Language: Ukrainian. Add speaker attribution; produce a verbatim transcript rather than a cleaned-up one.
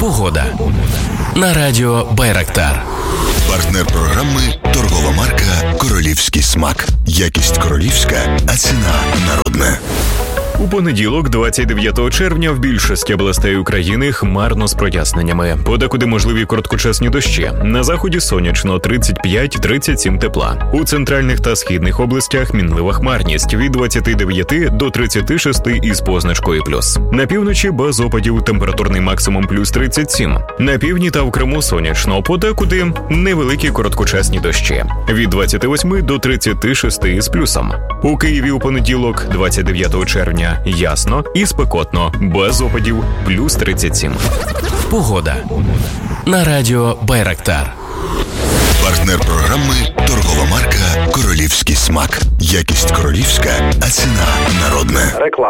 Speaker 1: Погода. На радіо Байрактар.
Speaker 2: Партнер програми торгова марка «Королівський смак». Якість королівська, а ціна народна.
Speaker 3: У понеділок, двадцять дев'ятого червня, в більшості областей України хмарно з проясненнями. Подекуди можливі короткочасні дощі. На заході сонячно, тридцять п'ять - тридцять сім тепла. У центральних та східних областях мінлива хмарність від двадцяти дев'яти до тридцяти шести із позначкою плюс. На півночі без опадів, температурний максимум плюс тридцять сім. На півдні та в Криму сонячно, подекуди невеликі короткочасні дощі. Від двадцяти восьми до тридцяти шести із плюсом. У Києві у понеділок, двадцять дев'ятого червня, ясно і спекотно, без опадів, плюс тридцять сім.
Speaker 1: Погода. На радіо Байрактар.
Speaker 2: Партнер програми торгова марка «Королівський смак». Якість королівська, а ціна народна.